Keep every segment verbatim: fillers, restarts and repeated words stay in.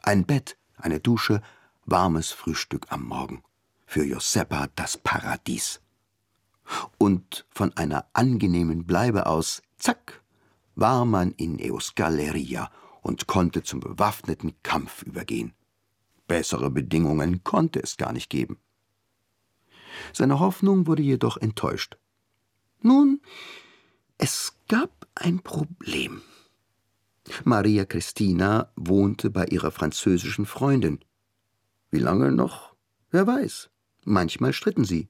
Ein Bett, eine Dusche, warmes Frühstück am Morgen. Für Joseppa das Paradies. Und von einer angenehmen Bleibe aus, zack, war man in Euskalleria und konnte zum bewaffneten Kampf übergehen. Bessere Bedingungen konnte es gar nicht geben. Seine Hoffnung wurde jedoch enttäuscht. Nun, es gab ein Problem. Maria Christina wohnte bei ihrer französischen Freundin. Wie lange noch? Wer weiß. Manchmal stritten sie.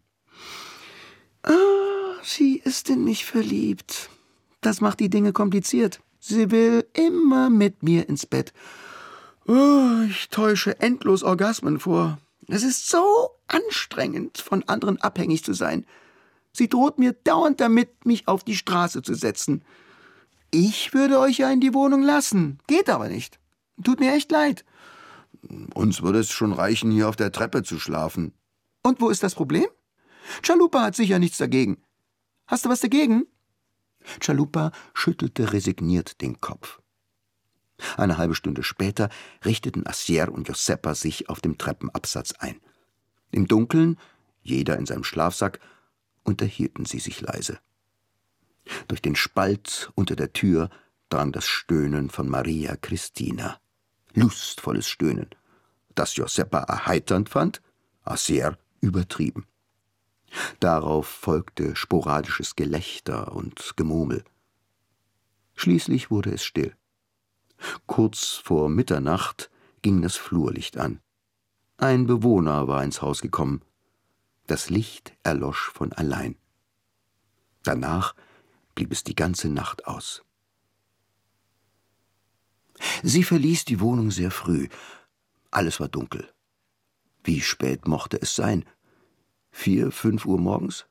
Ah, sie ist in mich verliebt. Das macht die Dinge kompliziert. Sie will immer mit mir ins Bett. Oh, ich täusche endlos Orgasmen vor. Es ist so anstrengend, von anderen abhängig zu sein. Sie droht mir dauernd damit, mich auf die Straße zu setzen. Ich würde euch ja in die Wohnung lassen. Geht aber nicht. Tut mir echt leid. Uns würde es schon reichen, hier auf der Treppe zu schlafen. Und wo ist das Problem? Chalupa hat sicher nichts dagegen. Hast du was dagegen? Chalupa schüttelte resigniert den Kopf. Eine halbe Stunde später richteten Acier und Joseppa sich auf dem Treppenabsatz ein. Im Dunkeln, jeder in seinem Schlafsack, unterhielten sie sich leise. Durch den Spalt unter der Tür drang das Stöhnen von Maria Christina. Lustvolles Stöhnen, das Joseppa erheiternd fand, Acier übertrieben. Darauf folgte sporadisches Gelächter und Gemurmel. Schließlich wurde es still. Kurz vor Mitternacht ging das Flurlicht an. Ein Bewohner war ins Haus gekommen. Das Licht erlosch von allein. Danach blieb es die ganze Nacht aus. Sie verließ die Wohnung sehr früh. Alles war dunkel. Wie spät mochte es sein? Vier, fünf Uhr morgens?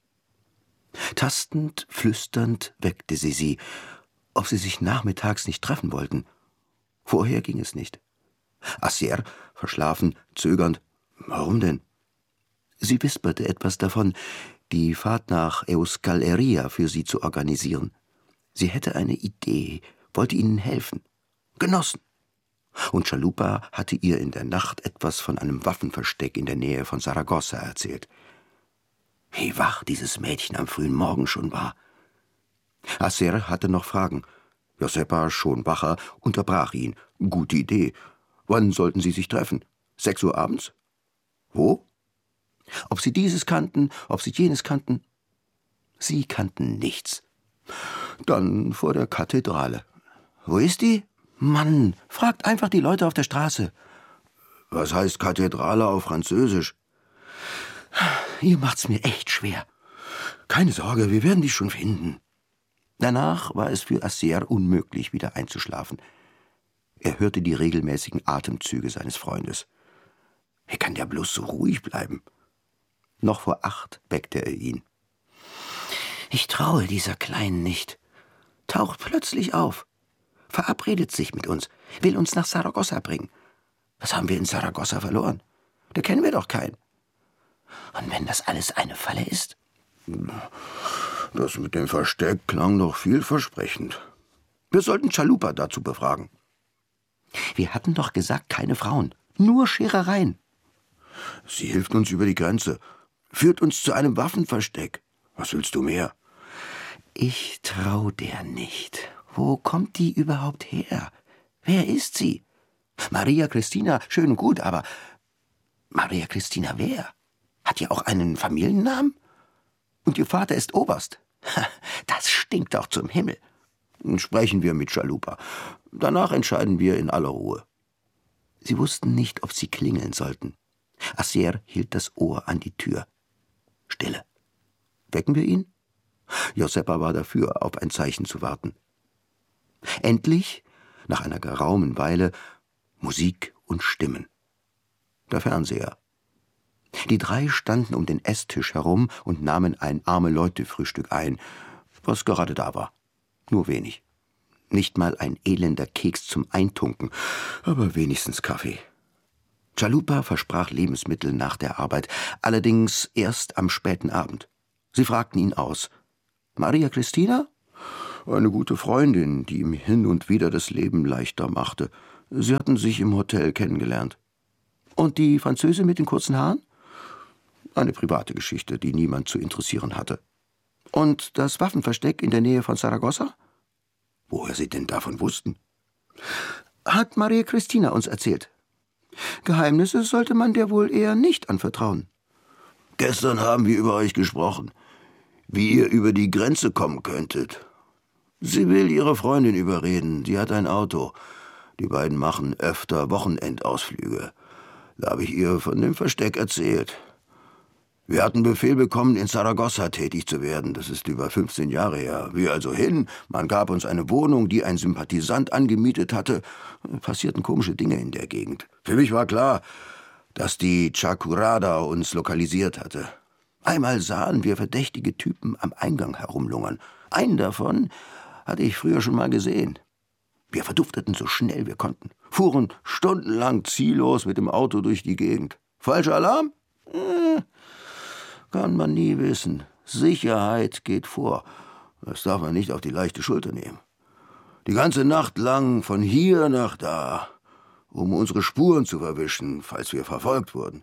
Tastend, flüsternd weckte sie sie, ob sie sich nachmittags nicht treffen wollten. Vorher ging es nicht. Acier, verschlafen, zögernd, warum denn? Sie wisperte etwas davon, die Fahrt nach Euskalleria für sie zu organisieren. Sie hätte eine Idee, wollte ihnen helfen. Genossen. Und Chalupa hatte ihr in der Nacht etwas von einem Waffenversteck in der Nähe von Saragossa erzählt. Wie wach dieses Mädchen am frühen Morgen schon war. Acier hatte noch Fragen. Joseppa, schon wacher, unterbrach ihn. Gute Idee. Wann sollten sie sich treffen? Sechs Uhr abends? Wo? Ob sie dieses kannten, ob sie jenes kannten? Sie kannten nichts. Dann vor der Kathedrale. Wo ist die? Mann, fragt einfach die Leute auf der Straße. Was heißt Kathedrale auf Französisch? Ihr macht's mir echt schwer. Keine Sorge, wir werden die schon finden. Danach war es für Acier unmöglich, wieder einzuschlafen. Er hörte die regelmäßigen Atemzüge seines Freundes. Wie kann der bloß so ruhig bleiben? Noch vor acht weckte er ihn. Ich traue dieser Kleinen nicht. Taucht plötzlich auf. Verabredet sich mit uns, will uns nach Saragossa bringen. Was haben wir in Saragossa verloren? Da kennen wir doch keinen. Und wenn das alles eine Falle ist? Das mit dem Versteck klang doch vielversprechend. Wir sollten Chalupa dazu befragen. Wir hatten doch gesagt, keine Frauen, nur Scherereien. Sie hilft uns über die Grenze, führt uns zu einem Waffenversteck. Was willst du mehr? Ich trau der nicht. Wo kommt die überhaupt her? Wer ist sie? Maria Christina, schön und gut, aber Maria Christina wer? Hat die auch einen Familiennamen? Und ihr Vater ist Oberst. Das stinkt doch zum Himmel. Sprechen wir mit Chalupa. Danach entscheiden wir in aller Ruhe. Sie wussten nicht, ob sie klingeln sollten. Acier hielt das Ohr an die Tür. Stille. Wecken wir ihn? Joseppa war dafür, auf ein Zeichen zu warten. Endlich, nach einer geraumen Weile, Musik und Stimmen. Der Fernseher. Die drei standen um den Esstisch herum und nahmen ein Arme-Leute-Frühstück ein, was gerade da war. Nur wenig. Nicht mal ein elender Keks zum Eintunken, aber wenigstens Kaffee. Chalupa versprach Lebensmittel nach der Arbeit, allerdings erst am späten Abend. Sie fragten ihn aus. Maria Christina? Eine gute Freundin, die ihm hin und wieder das Leben leichter machte. Sie hatten sich im Hotel kennengelernt. Und die Französin mit den kurzen Haaren? Eine private Geschichte, die niemand zu interessieren hatte. Und das Waffenversteck in der Nähe von Saragossa? Woher Sie denn davon wussten? Hat Maria Cristina uns erzählt. Geheimnisse sollte man der wohl eher nicht anvertrauen. Gestern haben wir über euch gesprochen, wie ihr über die Grenze kommen könntet. Sie will ihre Freundin überreden, die hat ein Auto. Die beiden machen öfter Wochenendausflüge. Da habe ich ihr von dem Versteck erzählt. Wir hatten Befehl bekommen, in Saragossa tätig zu werden. Das ist über fünfzehn Jahre her. Wir also hin, man gab uns eine Wohnung, die ein Sympathisant angemietet hatte. Passierten komische Dinge in der Gegend. Für mich war klar, dass die Chacurada uns lokalisiert hatte. Einmal sahen wir verdächtige Typen am Eingang herumlungern. Einen davon hatte ich früher schon mal gesehen. Wir verdufteten so schnell wir konnten, fuhren stundenlang ziellos mit dem Auto durch die Gegend. Falscher Alarm? Äh, kann man nie wissen. Sicherheit geht vor. Das darf man nicht auf die leichte Schulter nehmen. Die ganze Nacht lang von hier nach da, um unsere Spuren zu verwischen, falls wir verfolgt wurden.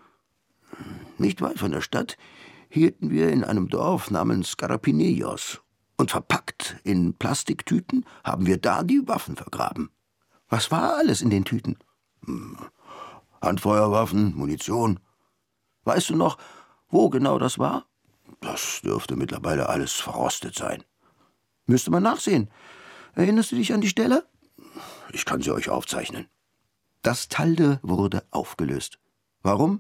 Nicht weit von der Stadt hielten wir in einem Dorf namens Carapinillos. Und verpackt in Plastiktüten haben wir da die Waffen vergraben. Was war alles in den Tüten? Hm. Handfeuerwaffen, Munition. Weißt du noch, wo genau das war? Das dürfte mittlerweile alles verrostet sein. Müsste man nachsehen. Erinnerst du dich an die Stelle? Ich kann sie euch aufzeichnen. Das Talde wurde aufgelöst. Warum?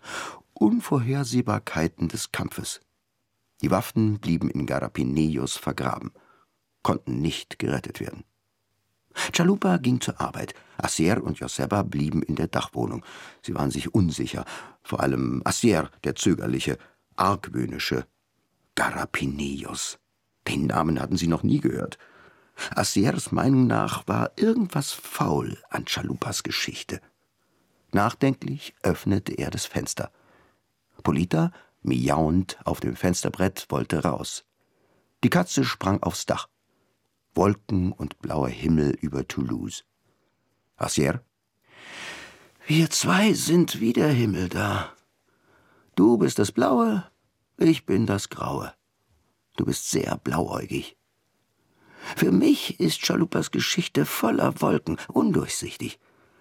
Unvorhersehbarkeiten des Kampfes. Die Waffen blieben in Garapinillos vergraben, konnten nicht gerettet werden. Chalupa ging zur Arbeit. Assier und Joseba blieben in der Dachwohnung. Sie waren sich unsicher, vor allem Assier, der zögerliche, argwöhnische. Garapinillos. Den Namen hatten sie noch nie gehört. Assiers Meinung nach war irgendwas faul an Chalupas Geschichte. Nachdenklich öffnete er das Fenster. Polita, miauend auf dem Fensterbrett, wollte raus. Die Katze sprang aufs Dach. Wolken und blauer Himmel über Toulouse. Assier? Wir zwei sind wie der Himmel da. Du bist das Blaue, ich bin das Graue. Du bist sehr blauäugig. Für mich ist Chalupas Geschichte voller Wolken, undurchsichtig.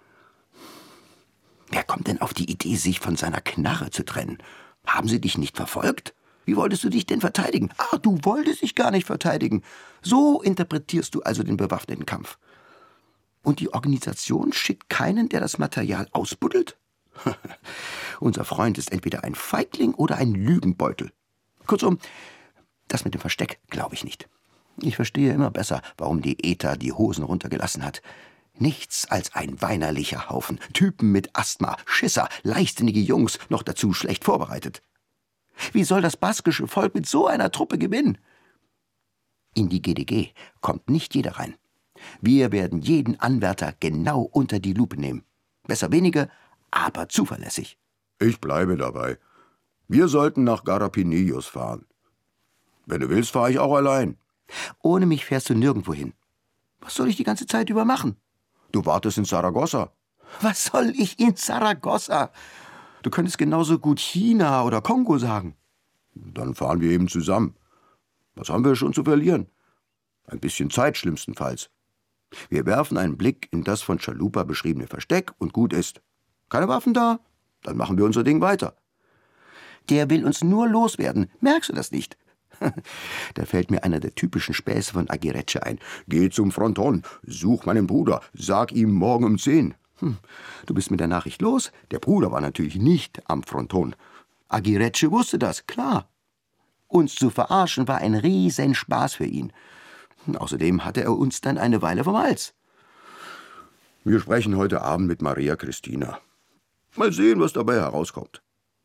Wer kommt denn auf die Idee, sich von seiner Knarre zu trennen? Haben sie dich nicht verfolgt? Wie wolltest du dich denn verteidigen? Ah, du wolltest dich gar nicht verteidigen. So interpretierst du also den bewaffneten Kampf. Und die Organisation schickt keinen, der das Material ausbuddelt? Unser Freund ist entweder ein Feigling oder ein Lügenbeutel. Kurzum, das mit dem Versteck glaube ich nicht. Ich verstehe immer besser, warum die ETA die Hosen runtergelassen hat. Nichts als ein weinerlicher Haufen. Typen mit Asthma, Schisser, leichtsinnige Jungs, noch dazu schlecht vorbereitet. Wie soll das baskische Volk mit so einer Truppe gewinnen? In die G D G kommt nicht jeder rein. Wir werden jeden Anwärter genau unter die Lupe nehmen. Besser wenige, aber zuverlässig. Ich bleibe dabei. Wir sollten nach Garapinillos fahren. Wenn du willst, fahre ich auch allein. Ohne mich fährst du nirgendwo hin. Was soll ich die ganze Zeit über machen? Du wartest in Saragossa. Was soll ich in Saragossa? Du könntest genauso gut China oder Kongo sagen. Dann fahren wir eben zusammen. Was haben wir schon zu verlieren? Ein bisschen Zeit schlimmstenfalls. Wir werfen einen Blick in das von Chalupa beschriebene Versteck und gut ist. Keine Waffen da? Dann machen wir unser Ding weiter. Der will uns nur loswerden. Merkst du das nicht? Da fällt mir einer der typischen Späße von Aguirreche ein. Geh zum Fronton, such meinen Bruder, sag ihm morgen um zehn. Hm. Du bist mit der Nachricht los. Der Bruder war natürlich nicht am Fronton. Aguirreche wusste das, klar. Uns zu verarschen war ein Riesenspaß für ihn. Außerdem hatte er uns dann eine Weile vom Hals. Wir sprechen heute Abend mit Maria Cristina. Mal sehen, was dabei herauskommt.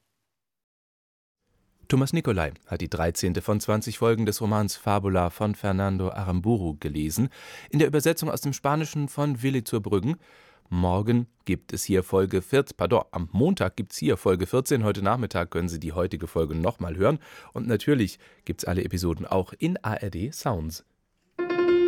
Thomas Nicolai hat die dreizehnte von zwanzig Folgen des Romans Fabula von Fernando Aramburu gelesen, in der Übersetzung aus dem Spanischen von Willi zur Brüggen. Morgen gibt es hier Folge vierzehn, pardon, am Montag gibt es hier Folge vierzehn, heute Nachmittag können Sie die heutige Folge nochmal hören und natürlich gibt es alle Episoden auch in A R D Sounds.